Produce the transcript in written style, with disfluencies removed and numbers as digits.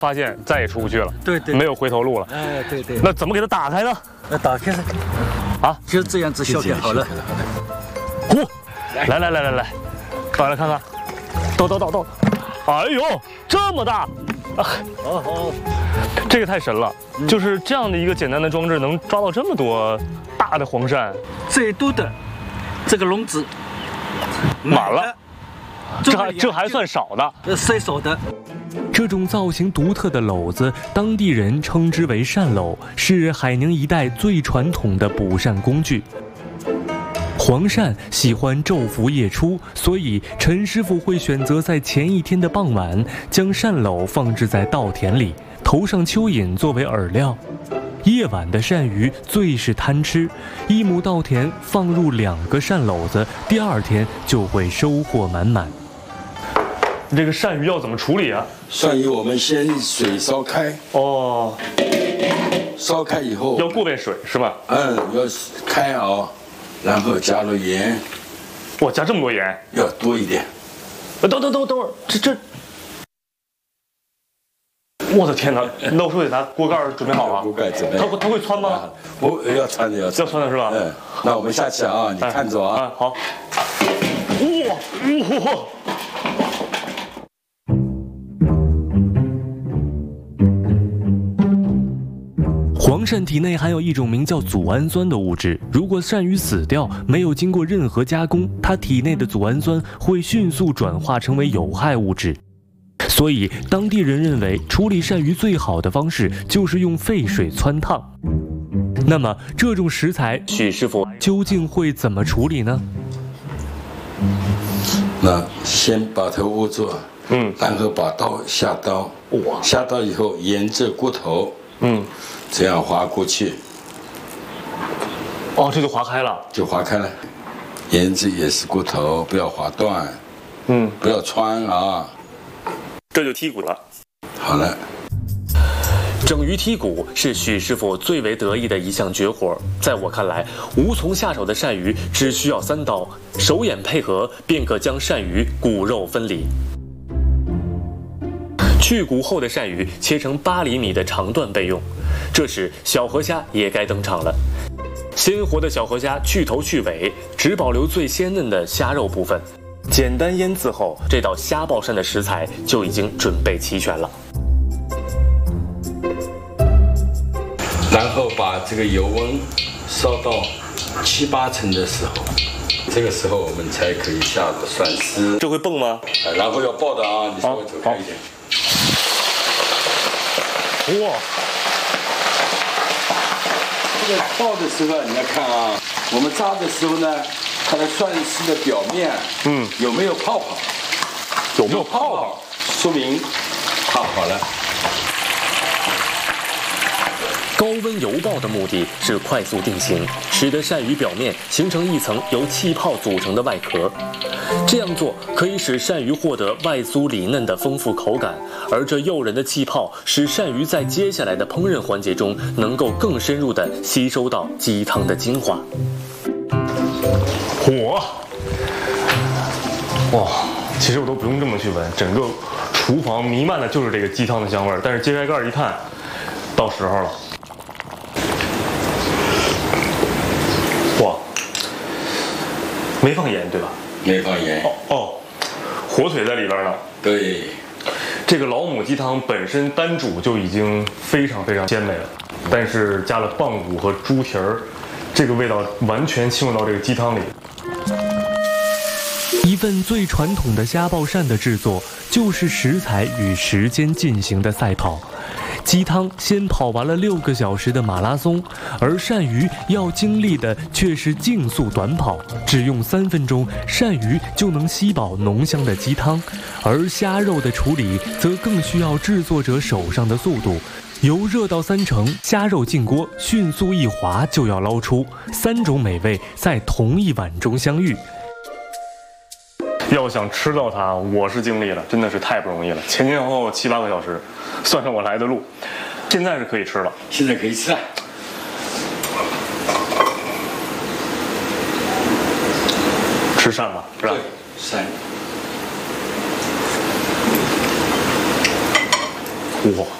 发现再也出不去了， 对对， 没有回头路了。 哎，对对。 那怎么给它打开呢？ 那打开了， 啊， 就这样子削开好了。 嚯，来，过来看看，到，哎呦，这么大！ 哦， 这个太神了，就是这样的一个简单的装置，能抓到这么多大的黄鳝。 最多的这个笼子满了，这还算少的， 最少的。 这种造型独特的篓子，当地人称之为鳝篓，是海宁一带最传统的捕鳝工具。黄鳝喜欢昼伏夜出，所以陈师傅会选择在前一天的傍晚，将鳝篓放置在稻田里，投上蚯蚓作为饵料。夜晚的鳝鱼最是贪吃，一亩稻田放入2个鳝篓子，第2天就会收获满满。 这个鳝鱼要怎么处理啊？ 鳝鱼我们先水烧开， 哦， 烧开以后要过遍水是吧？ 要开啊，然后加入盐。 哇，加这么多盐？ 要多一点。 等会儿，这，我的天哪！那我是不是得拿锅盖准备好了？ 锅盖准备。 它会穿吗？ 要穿的，要穿的是吧？ 那我们下去啊，你看着啊。 好。哇！ 黄鳝体内含有一种名叫组氨酸的物质，如果鳝鱼死掉，没有经过任何加工，它体内的组氨酸会迅速转化成为有害物质。所以，当地人认为处理鳝鱼最好的方式就是用沸水汆烫。那么，这种食材，许师傅究竟会怎么处理呢？ 那先把头握住，然后把刀下刀，下刀以后沿着骨头，这样划过去。 哦，这就划开了， 沿着也是骨头，不要划断，不要穿啊。 这就剔骨了。 好了。 整鱼剔骨是许师傅最为得意的一项绝活，在我看来，无从下手的鳝鱼只需要3刀，手眼配合便可将鳝鱼骨肉分离。去骨后的鳝鱼切成8厘米的长段备用。这时小河虾也该登场了。鲜活的小河虾去头去尾，只保留最鲜嫩的虾肉部分。简单腌渍后，这道虾爆鳝的食材就已经准备齐全了。 然后把这个油温烧到7、8成的时候，这个时候我们才可以下入蒜丝。 这会蹦吗？ 然后要爆的啊，你稍微走开一点。 哇！ 这个爆的时候你要看啊，我们炸的时候呢，它的蒜丝的表面，有没有泡泡？ 有没有泡泡？ 说明它好了。 高温油爆的目的是快速定型，使得鳝鱼表面形成一层由气泡组成的外壳。这样做可以使鳝鱼获得外酥里嫩的丰富口感，而这诱人的气泡使鳝鱼在接下来的烹饪环节中能够更深入地吸收到鸡汤的精华。 火！哇，其实我都不用这么去闻，整个厨房弥漫的就是这个鸡汤的香味儿。但是揭开盖儿一看，到时候了。哇，没放盐对吧？ 没放盐。 哦，火腿在里边呢。 对， 这个老母鸡汤本身单煮就已经非常非常鲜美了，但是加了棒骨和猪蹄儿，这个味道完全浸入到这个鸡汤里。 一份最传统的虾爆鳝的制作，就是食材与时间进行的赛跑。鸡汤先跑完了6个小时的马拉松，而鳝鱼要经历的却是竞速短跑，只用3分钟，鳝鱼就能吸饱浓香的鸡汤。而虾肉的处理则更需要制作者手上的速度，油热到3成，虾肉进锅，迅速一滑就要捞出，3种美味在同一碗中相遇。 要想吃到它，我是经历了，真的是太不容易了，前前后后7、8个小时，算上我来的路，现在是可以吃了。 现在可以吃了。 吃鳝吧，是吧？ 对，鳝。 哇，